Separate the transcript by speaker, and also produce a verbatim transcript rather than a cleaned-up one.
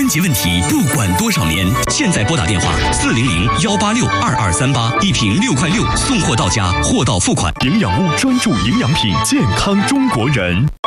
Speaker 1: 关节问题，不管多少年，现在拨打电话四零零幺八六二二三八，一瓶六块六，送货到家，货到付款。
Speaker 2: 营养屋专注营养品，健康中国人。